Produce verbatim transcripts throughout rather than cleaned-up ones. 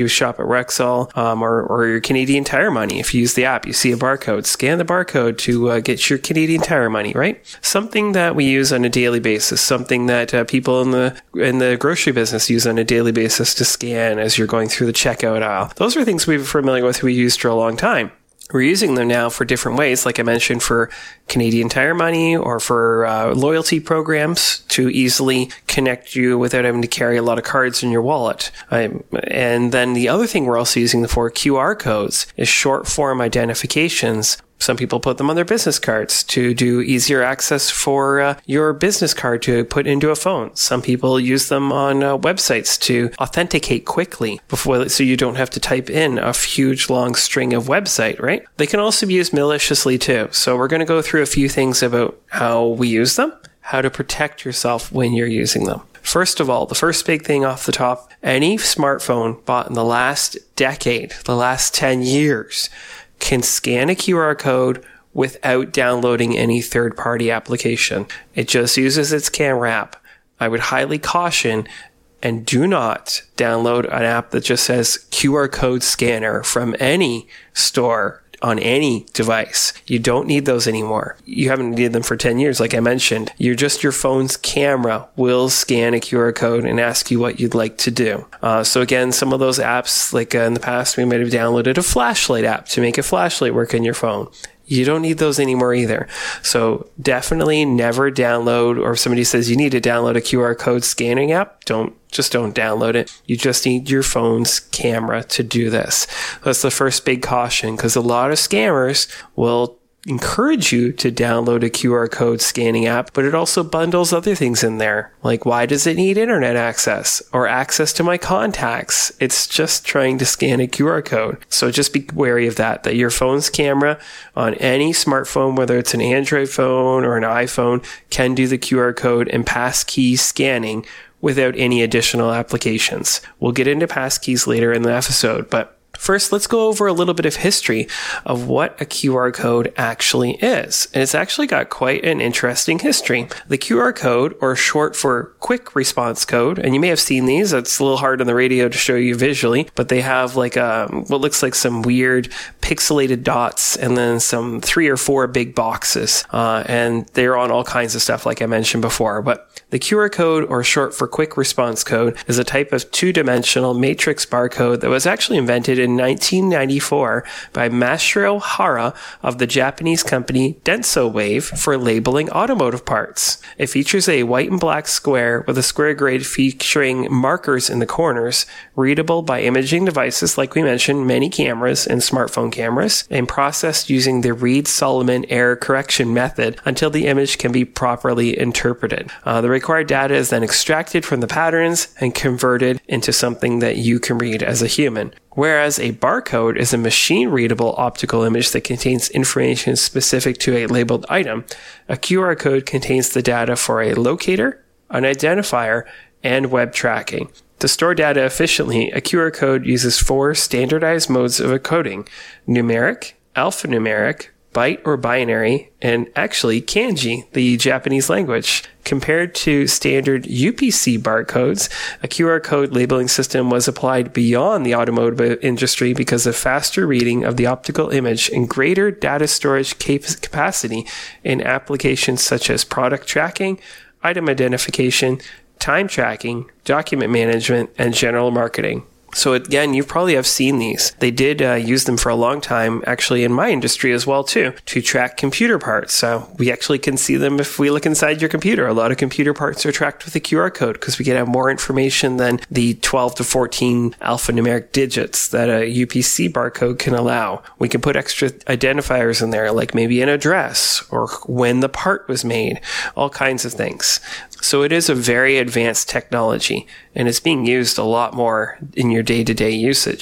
You shop at Rexall um, or, or your Canadian Tire Money. If you use the app, you see a barcode. Scan the barcode to uh, get your Canadian Tire Money, right? Something that we use on a daily basis, something that uh, people in the in the grocery business use on a daily basis to scan as you're going through the checkout aisle. Those are things we're familiar with, we used for a long time. We're using them now for different ways, like I mentioned, for Canadian Tire Money or for uh, loyalty programs to easily connect you without having to carry a lot of cards in your wallet. Um, and then the other thing we're also using them for, Q R codes, is short form identifications. Some people put them on their business cards to do easier access for uh, your business card to put into a phone. Some people use them on uh, websites to authenticate quickly before, so you don't have to type in a huge long string of website, right? They can also be used maliciously too. So we're going to go through a few things about how we use them, how to protect yourself when you're using them. First of all, the first big thing off the top, any smartphone bought in the last decade, the last ten years, can scan a Q R code without downloading any third-party application. It just uses its camera app. I would highly caution and do not download an app that just says Q R code scanner from any store on any device. You don't need those anymore. You haven't needed them for ten years, like I mentioned. You're just your phone's camera will scan a Q R code and ask you what you'd like to do. Uh, so again, some of those apps, like uh, in the past, we might have downloaded a flashlight app to make a flashlight work on your phone. You don't need those anymore either. So definitely never download, or if somebody says you need to download a Q R code scanning app, don't just don't download it. You just need your phone's camera to do this. That's the first big caution, because a lot of scammers will encourage you to download a Q R code scanning app, but it also bundles other things in there. Like, why does it need internet access or access to my contacts? It's just trying to scan a Q R code. So just be wary of that, that your phone's camera on any smartphone, whether it's an Android phone or an iPhone, can do the Q R code and passkey scanning without any additional applications. We'll get into passkeys later in the episode, but first, let's go over a little bit of history of what a Q R code actually is. And it's actually got quite an interesting history. The Q R code, or short for quick response code, and you may have seen these, it's a little hard on the radio to show you visually, but they have like a, what looks like some weird pixelated dots and then some three or four big boxes. Uh, and they're on all kinds of stuff, like I mentioned before. But the Q R code, or short for quick response code, is a type of two-dimensional matrix barcode that was actually invented in nineteen ninety-four by Masahiro Hara of the Japanese company DensoWave for labeling automotive parts. It features a white and black square with a square grid featuring markers in the corners, readable by imaging devices like we mentioned, many cameras and smartphone cameras, and processed using the Reed-Solomon error correction method until the image can be properly interpreted. Uh, the required data is then extracted from the patterns and converted into something that you can read as a human. Whereas a barcode is a machine-readable optical image that contains information specific to a labeled item, a Q R code contains the data for a locator, an identifier, and web tracking. To store data efficiently, a Q R code uses four standardized modes of encoding: numeric, alphanumeric, byte or binary, and actually kanji, the Japanese language. Compared to standard U P C barcodes, a Q R code labeling system was applied beyond the automotive industry because of faster reading of the optical image and greater data storage cap- capacity in applications such as product tracking, item identification, time tracking, document management, and general marketing. So again, you probably have seen these. They did uh, use them for a long time, actually in my industry as well too, to track computer parts. So we actually can see them if we look inside your computer. A lot of computer parts are tracked with a Q R code because we can have more information than the twelve to fourteen alphanumeric digits that a U P C barcode can allow. We can put extra identifiers in there, like maybe an address or when the part was made, all kinds of things. So it is a very advanced technology, and it's being used a lot more in your day-to-day usage.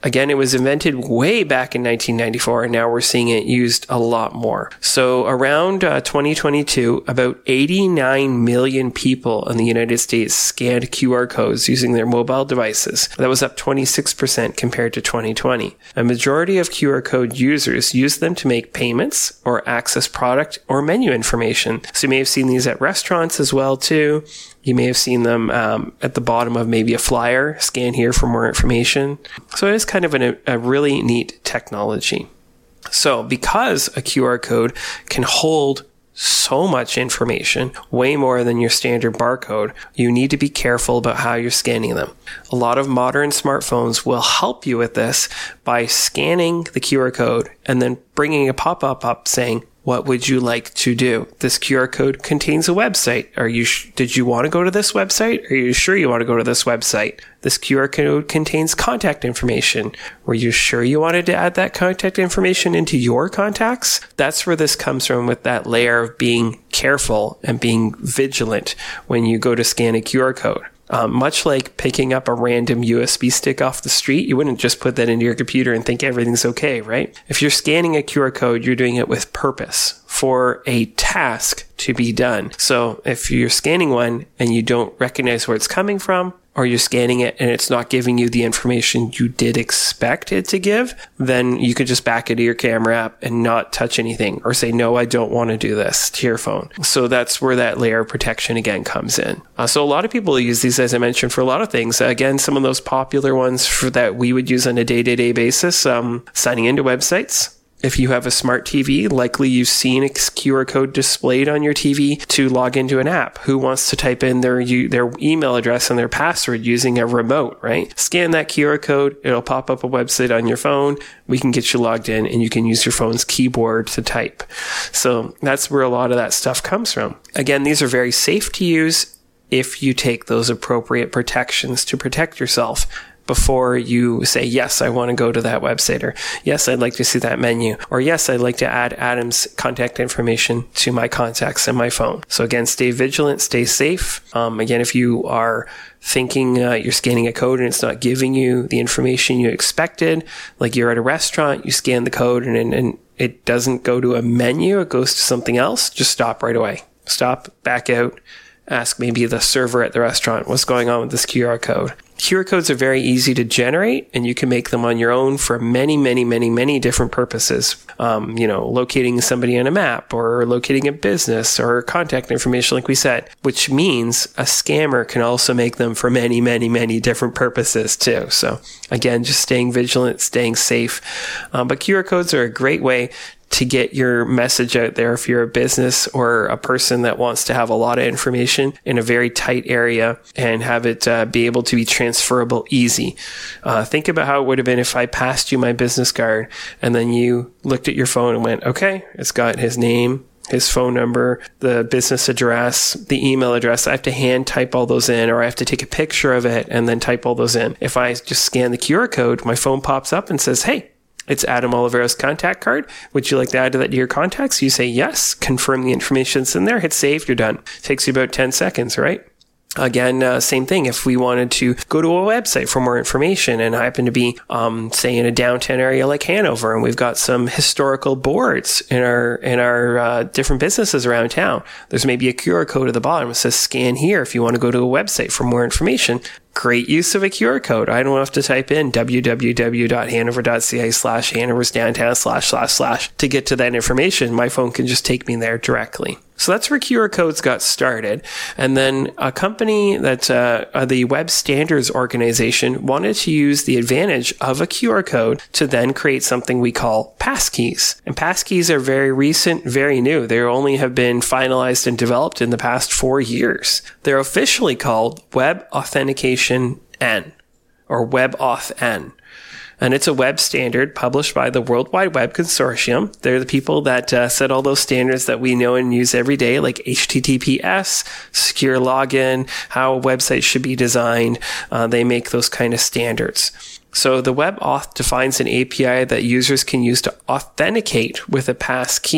Again, it was invented way back in nineteen ninety-four, and now we're seeing it used a lot more. So around uh, twenty twenty-two, about eighty-nine million people in the United States scanned Q R codes using their mobile devices. That was up twenty-six percent compared to twenty twenty. A majority of Q R code users use them to make payments or access product or menu information. So you may have seen these at restaurants as well too. You may have seen them um, at the bottom of maybe a flyer, scan here for more information. So it is kind of an, a really neat technology. So because a Q R code can hold so much information, way more than your standard barcode, you need to be careful about how you're scanning them. A lot of modern smartphones will help you with this by scanning the Q R code and then bringing a pop-up up saying, what would you like to do? This Q R code contains a website. Are you, sh- did you want to go to this website? Are you sure you want to go to this website? This Q R code contains contact information. Were you sure you wanted to add that contact information into your contacts? That's where this comes from, with that layer of being careful and being vigilant when you go to scan a Q R code. Um, much like picking up a random U S B stick off the street, you wouldn't just put that into your computer and think everything's okay, right? If you're scanning a Q R code, you're doing it with purpose, for a task to be done. So if you're scanning one and you don't recognize where it's coming from, or you're scanning it and it's not giving you the information you did expect it to give, then you could just back it to your camera app and not touch anything, or say, no, I don't want to do this, to your phone. So that's where that layer of protection again comes in. Uh, so a lot of people use these, as I mentioned, for a lot of things. Uh, again, some of those popular ones for that we would use on a day-to-day basis, um, signing into websites. If you have a smart T V, likely you've seen a Q R code displayed on your T V to log into an app. Who wants to type in their their email address and their password using a remote, right? Scan that Q R code. It'll pop up a website on your phone. We can get you logged in, and you can use your phone's keyboard to type. So that's where a lot of that stuff comes from. Again, these are very safe to use if you take those appropriate protections to protect yourself before you say, yes, I want to go to that website, or yes, I'd like to see that menu, or yes, I'd like to add Adam's contact information to my contacts in my phone. So again, stay vigilant, stay safe. Um, again, if you are thinking uh, you're scanning a code and it's not giving you the information you expected, like you're at a restaurant, you scan the code and, and, and it doesn't go to a menu, it goes to something else, just stop right away. Stop, back out, ask maybe the server at the restaurant, what's going on with this Q R code? Q R codes are very easy to generate, and you can make them on your own for many, many, many, many different purposes. Um, you know, locating somebody on a map, or locating a business, or contact information, like we said, which means a scammer can also make them for many, many, many different purposes too. So again, just staying vigilant, staying safe. Um, but Q R codes are a great way to get your message out there if you're a business or a person that wants to have a lot of information in a very tight area and have it uh, be able to be transferable easy. Uh, think about how it would have been if I passed you my business card and then you looked at your phone and went, okay, it's got his name, his phone number, the business address, the email address. I have to hand type all those in, or I have to take a picture of it and then type all those in. If I just scan the Q R code, my phone pops up and says, hey, it's Adam Oliveira's contact card. Would you like to add that to your contacts? You say yes, confirm the information's in there, hit save, you're done. Takes you about ten seconds, right? Again, uh, same thing. If we wanted to go to a website for more information, and I happen to be, um, say, in a downtown area like Hanover, and we've got some historical boards in our in our uh, different businesses around town, there's maybe a Q R code at the bottom that says scan here if you want to go to a website for more information. Great use of a Q R code. I don't have to type in www.hanover.ca slash Hanover's downtown slash slash slash to get to that information. My phone can just take me there directly. So that's where Q R codes got started. And then a company that, uh, the Web Standards Organization wanted to use the advantage of a Q R code to then create something we call passkeys. And passkeys are very recent, very new. They only have been finalized and developed in the past four years. They're officially called Web Authentication N, or WebAuthN. And it's a web standard published by the World Wide Web Consortium. They're the people that uh, set all those standards that we know and use every day, like H T T P S, secure login, how a website should be designed. Uh, they make those kind of standards. So the WebAuth defines an A P I that users can use to authenticate with a pass key.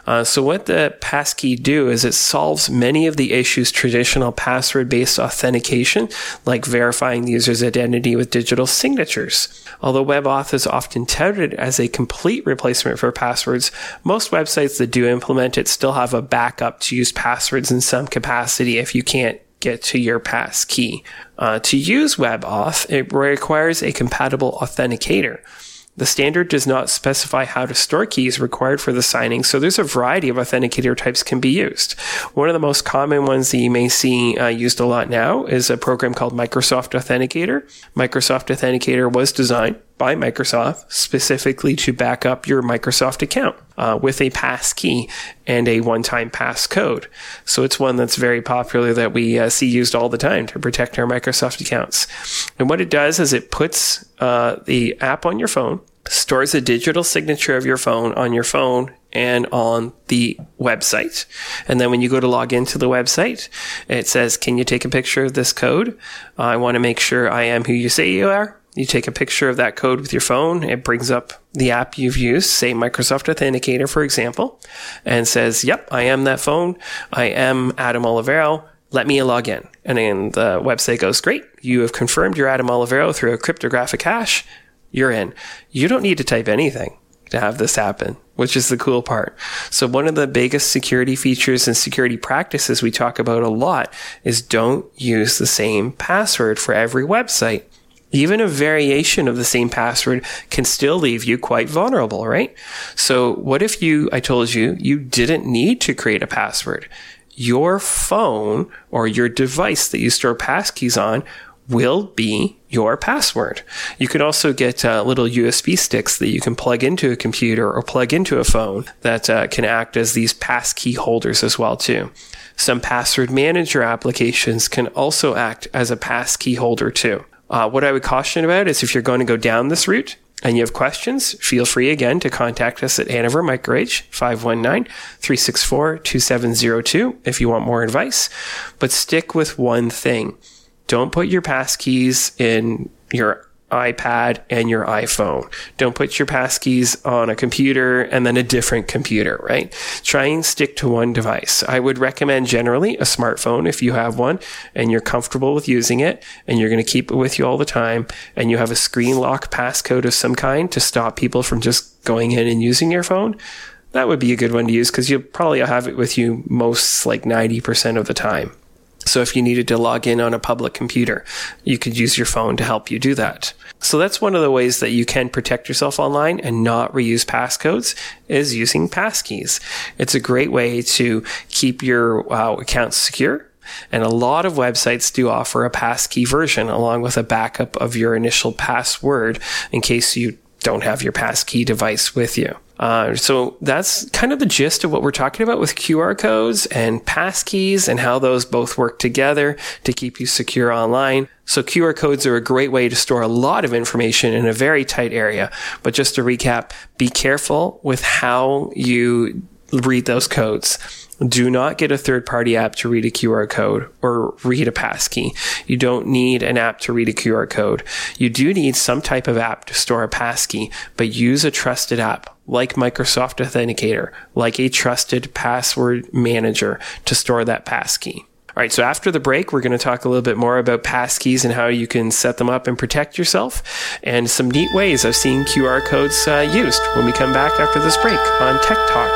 Uh, so what the passkey do is it solves many of the issues traditional password-based authentication, like verifying the user's identity with digital signatures. Although WebAuth is often touted as a complete replacement for passwords, most websites that do implement it still have a backup to use passwords in some capacity if you can't get to your passkey. Uh, to use WebAuth, it requires a compatible authenticator. The standard does not specify how to store keys required for the signing, so there's a variety of authenticator types can be used. One of the most common ones that you may see uh, used a lot now is a program called Microsoft Authenticator. Microsoft Authenticator was designed by Microsoft specifically to back up your Microsoft account uh, with a passkey and a one-time passcode. So it's one that's very popular that we uh, see used all the time to protect our Microsoft accounts. And what it does is it puts uh, the app on your phone, stores a digital signature of your phone on your phone and on the website. And then when you go to log into the website, it says, can you take a picture of this code? Uh, I want to make sure I am who you say you are. You take a picture of that code with your phone. It brings up the app you've used, say Microsoft Authenticator, for example, and says, yep, I am that phone. I am Adam Olivero. Let me log in. And then the website goes, great. You have confirmed you're Adam Olivero through a cryptographic hash. You're in. You don't need to type anything to have this happen, which is the cool part. So one of the biggest security features and security practices we talk about a lot is don't use the same password for every website. Even a variation of the same password can still leave you quite vulnerable, right? So what if you, I told you, you didn't need to create a password? Your phone or your device that you store passkeys on will be your password. You can also get uh, little U S B sticks that you can plug into a computer or plug into a phone that uh, can act as these passkey holders as well too. Some password manager applications can also act as a passkey holder too. Uh, what I would caution about is if you're going to go down this route and you have questions, feel free again to contact us at Hanover MicroH, five one nine, three six four, two seven zero two if you want more advice. But stick with one thing. Don't put your passkeys in your iPad and your iPhone. Don't put your passkeys on a computer and then a different computer, right? Try and stick to one device. I would recommend generally a smartphone if you have one and you're comfortable with using it and you're going to keep it with you all the time and you have a screen lock passcode of some kind to stop people from just going in and using your phone. That would be a good one to use because you'll probably have it with you most like ninety percent of the time. So if you needed to log in on a public computer, you could use your phone to help you do that. So that's one of the ways that you can protect yourself online and not reuse passcodes is using passkeys. It's a great way to keep your uh, accounts secure. And a lot of websites do offer a passkey version along with a backup of your initial password in case you don't have your passkey device with you. Uh, so that's kind of the gist of what we're talking about with Q R codes and passkeys and how those both work together to keep you secure online. So Q R codes are a great way to store a lot of information in a very tight area. But just to recap, be careful with how you read those codes. Do not get a third-party app to read a Q R code or read a passkey. You don't need an app to read a Q R code. You do need some type of app to store a passkey, but use a trusted app like Microsoft Authenticator, like a trusted password manager to store that passkey. All right, so after the break, we're going to talk a little bit more about passkeys and how you can set them up and protect yourself, and some neat ways of seeing Q R codes uh, used when we come back after this break on Tech Talk.